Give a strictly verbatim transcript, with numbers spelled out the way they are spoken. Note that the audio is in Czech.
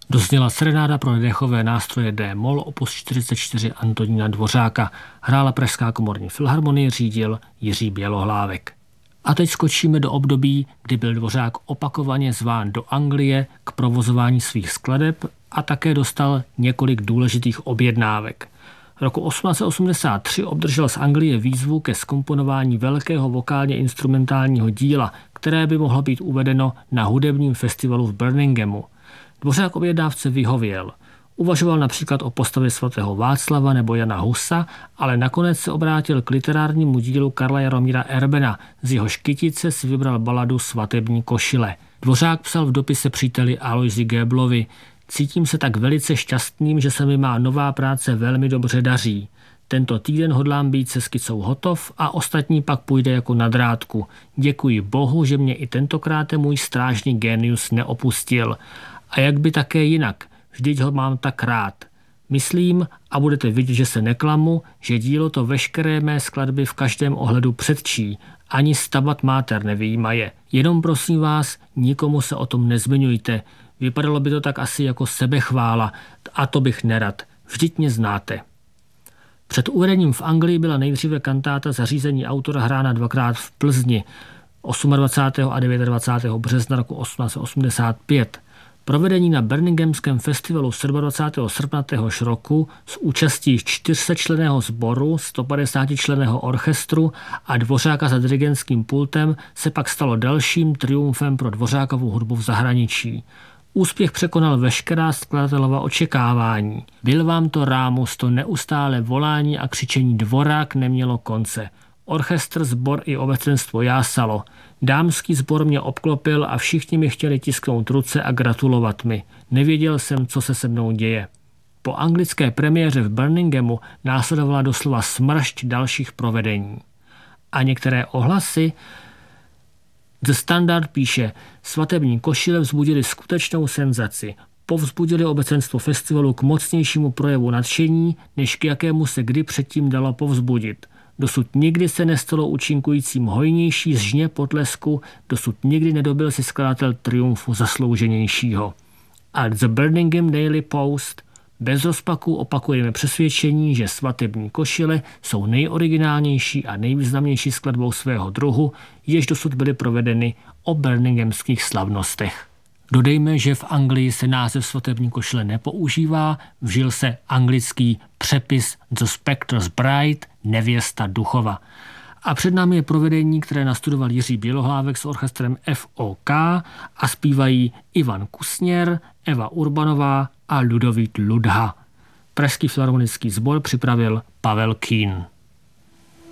Dozněla serenáda pro dechové nástroje D-moll opus čtyřicet čtyři Antonína Dvořáka. Hrála Pražská komorní filharmonie, řídil Jiří Bělohlávek. A teď skočíme do období, kdy byl Dvořák opakovaně zván do Anglie k provozování svých skladeb a také dostal několik důležitých objednávek. Roku osmnáct set osmdesát tři obdržel z Anglie výzvu ke zkomponování velkého vokálně instrumentálního díla, které by mohlo být uvedeno na hudebním festivalu v Birminghamu. Dvořák objednávce vyhověl. Uvažoval například o postavě svatého Václava nebo Jana Husa, ale nakonec se obrátil k literárnímu dílu Karla Jaromíra Erbena. Z jehož kytice si vybral baladu Svatební košile. Dvořák psal v dopise příteli Alojzi Géblovi: Cítím se tak velice šťastným, že se mi má nová práce velmi dobře daří. Tento týden hodlám být se skicou hotov a ostatní pak půjde jako na drátku. Děkuji Bohu, že mě i tentokrát můj strážný génius neopustil. A jak by také jinak? Vždyť ho mám tak rád. Myslím, a budete vidět, že se neklamu, že dílo to veškeré mé skladby v každém ohledu předčí. Ani Stabat Mater nevyjímaje. Jenom prosím vás, nikomu se o tom nezmiňujte. Vypadalo by to tak asi jako sebechvála, a to bych nerad. Vždyť mě znáte. Před uvedením v Anglii byla nejdříve kantáta zařízení autora hrána dvakrát v Plzni dvacátého osmého a dvacátého devátého března roku osmnáct set osmdesát pět. Provedení na Birminghamském festivalu dvacátého sedmého srpna téhož roku s účastí čtyřsetčlenného sboru, sto padesátičlenného orchestru a Dvořáka za dirigentským pultem se pak stalo dalším triumfem pro Dvořákovu hudbu v zahraničí. Úspěch překonal veškerá skladatelova očekávání. Byl vám to rámus, to neustále volání a křičení Dvorák nemělo konce. Orchestr, sbor i obecenstvo jásalo. Dámský sbor mě obklopil a všichni mi chtěli tisknout ruce a gratulovat mi. Nevěděl jsem, co se se mnou děje. Po anglické premiéře v Birminghamu následovala doslova smršť dalších provedení. A některé ohlasy. The Standard píše: Svatební košile vzbudili skutečnou senzaci. Povzbudili obecenstvo festivalu k mocnějšímu projevu nadšení, než k jakému se kdy předtím dalo povzbudit. Dosud nikdy se nestalo účinkujícím hojnější zžně potlesku, dosud nikdy nedobil si skladatel triumfu zaslouženějšího. A The Birmingham Daily Post: bez rozpaku opakujeme přesvědčení, že svatební košile jsou nejoriginálnější a nejvýznamnější skladbou svého druhu, jež dosud byly provedeny o birminghamských slavnostech. Dodejme, že v Anglii se název svatební košile nepoužívá, vžil se anglický přepis The Spectre's Bride, nevěsta duchova. A před námi je provedení, které nastudoval Jiří Bělohlávek s orchestrem F O K a zpívají Ivan Kusněr, Eva Urbanová a Ludovít Ludha. Pražský filharmonický sbor připravil Pavel Kín.